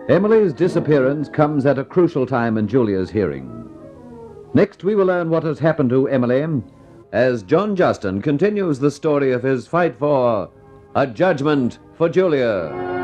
Emily's disappearance comes at a crucial time in Julia's hearing. Next, we will learn what has happened to Emily as John Justin continues the story of his fight for a judgment for Julia.